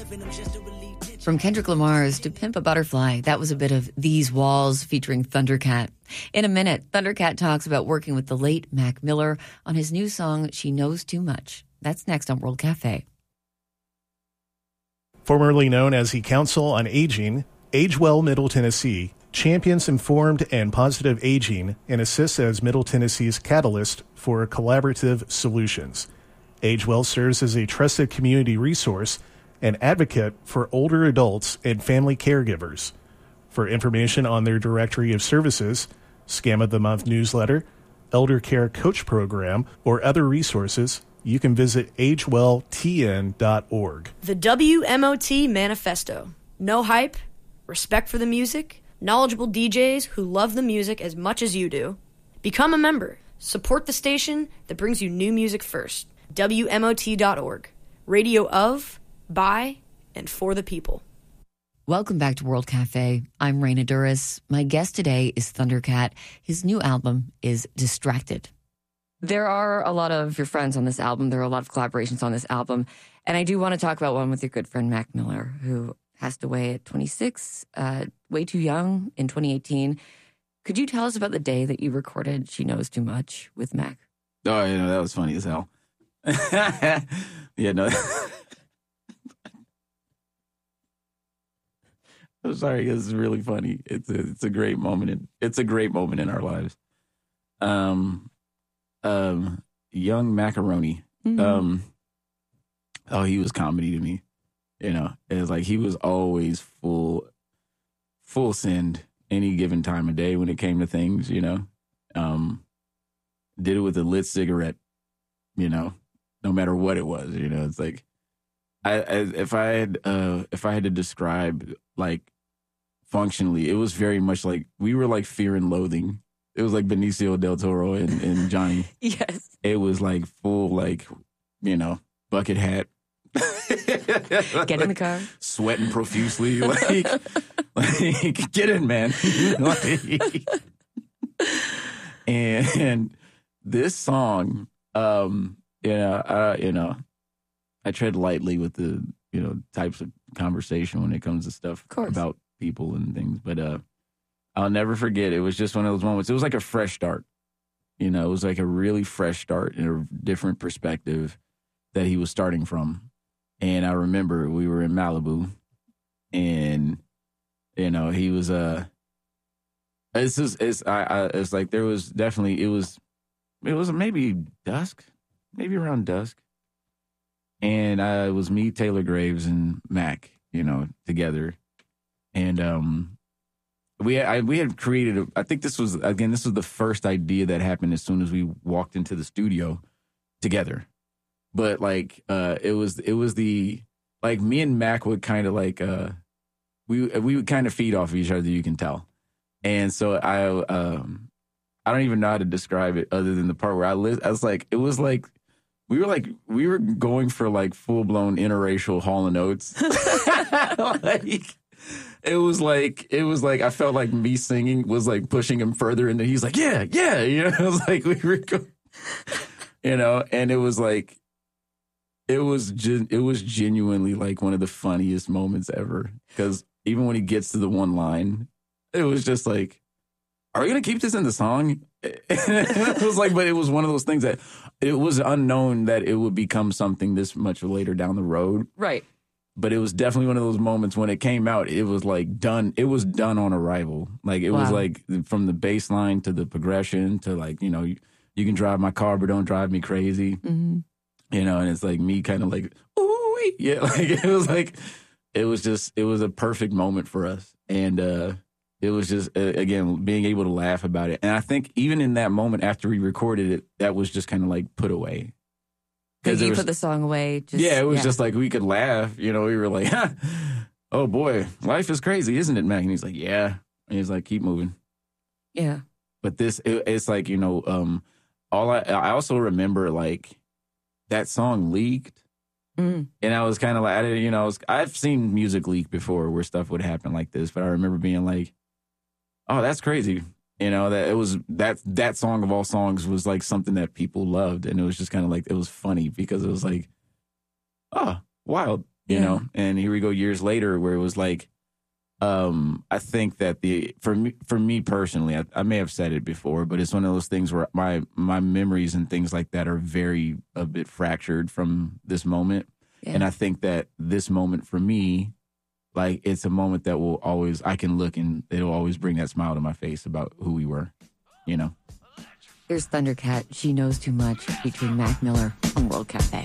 From Kendrick Lamar's To Pimp a Butterfly, that was a bit of These Walls featuring Thundercat. In a minute, Thundercat talks about working with the late Mac Miller on his new song, She Knows Too Much. That's next on World Cafe. Formerly known as the Council on Aging, AgeWell Middle Tennessee champions informed and positive aging and assists as Middle Tennessee's catalyst for collaborative solutions. AgeWell serves as a trusted community resource and advocate for older adults and family caregivers. For information on their directory of services, Scam of the Month newsletter, Elder Care Coach Program, or other resources, you can visit agewelltn.org. The WMOT Manifesto. No hype, respect for the music, knowledgeable DJs who love the music as much as you do. Become a member. Support the station that brings you new music first. WMOT.org. Radio of, by, and for the people. Welcome back to World Cafe. I'm Raina Duras. My guest today is Thundercat. His new album is Distracted. There are a lot of your friends on this album. There are a lot of collaborations on this album. And I do want to talk about one with your good friend Mac Miller, who passed away at 26, way too young in 2018. Could you tell us about the day that you recorded She Knows Too Much with Mac? Oh, that was funny as hell. Yeah, no. I'm sorry, this is really funny. It's a great moment. It's a great moment in our lives. Young Macaroni. Mm-hmm. He was comedy to me. It's like he was always full send any given time of day when it came to things. Did it with a lit cigarette. No matter what it was. It's like if I had to describe like functionally, it was very much like we were like Fear and Loathing. It was like Benicio del Toro and Johnny. Yes. It was like full, like, bucket hat. Get in the car. Sweating profusely. Like get in, man. And this song, I tread lightly with the, types of conversation when it comes to stuff about people and things. But I'll never forget. It was just one of those moments. It was like a fresh start. It was like a really fresh start in a different perspective that he was starting from. And I remember we were in Malibu, and he was it's like there was definitely it was maybe around dusk, and it was me, Taylor Graves, and Mac, together, and we had created I think this was the first idea that happened as soon as we walked into the studio together. But like it was the like me and Mac would kind of like we would kind of feed off of each other, you can tell. And so I don't even know how to describe it other than the part where I was like, it was like we were going for like full blown interracial Hall and Oates. It was like I felt like me singing was like pushing him further, and he's like, yeah, it was like we were going, and it was like it was genuinely like one of the funniest moments ever, because even when he gets to the one line, it was just like, are we gonna keep this in the song? It was like, but it was one of those things that it was unknown that it would become something this much later down the road, right? But it was definitely one of those moments when it came out, it was like done. It was done on arrival. Like it was like from the bass line to the progression to like, you can drive my car, but don't drive me crazy. Mm-hmm. And it's like me kind of like, ooh, yeah. Like it was a perfect moment for us. And it was just, again, being able to laugh about it. And I think even in that moment after we recorded it, that was just kind of like put away. Because you put the song away. It was just like we could laugh. We were like, oh boy, life is crazy, isn't it, Mac? And he's like, yeah. And he's like, keep moving. Yeah. But it's like, I also remember like that song leaked. Mm. And I was kind of like, I've seen music leak before where stuff would happen like this. But I remember being like, oh, that's crazy. That it was that song of all songs was like something that people loved. And it was just kind of like, it was funny because it was like, oh, wild. you know? And here we go years later where it was like, I think that for me personally, I may have said it before, but it's one of those things where my memories and things like that are a bit fractured from this moment. Yeah. And I think that this moment for me, like, it's a moment that I can look and it'll always bring that smile to my face about who we were, you know? Here's Thundercat, She Knows Too Much, featuring Mac Miller on World Cafe.